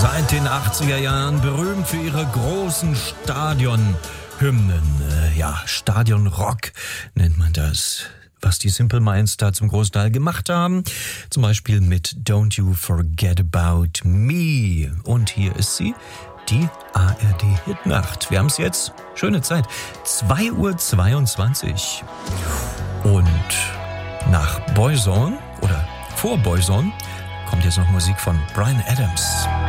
Seit den 80er Jahren berühmt für ihre großen Stadionhymnen. Stadionrock nennt man das, was die Simple Minds da zum Großteil gemacht haben. Zum Beispiel mit Don't You Forget About Me. Und hier ist sie, die ARD-Hitnacht. Wir haben es jetzt, schöne Zeit, 2:22 Uhr. Und nach Boyzone oder vor Boyzone kommt jetzt noch Musik von Bryan Adams.